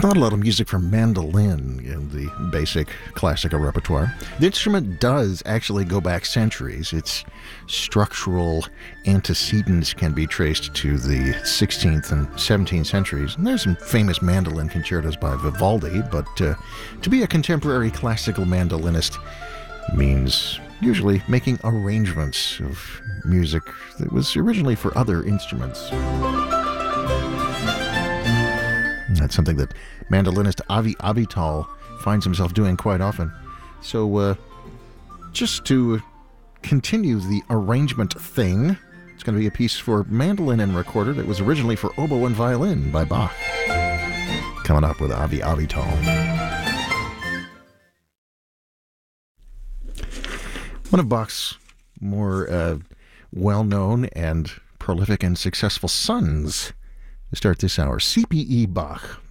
Not a lot of music for mandolin in the basic classical repertoire. The instrument does actually go back centuries. Its structural antecedents can be traced to the 16th and 17th centuries. And there's some famous mandolin concertos by Vivaldi, but to be a contemporary classical mandolinist means usually making arrangements of music that was originally for other instruments. That's something that mandolinist Avi Avital finds himself doing quite often. So, just to continue the arrangement thing, it's going to be a piece for mandolin and recorder that was originally for oboe and violin by Bach. Coming up with Avi Avital. One of Bach's more well-known and prolific and successful sons to start this hour, C.P.E. Bach.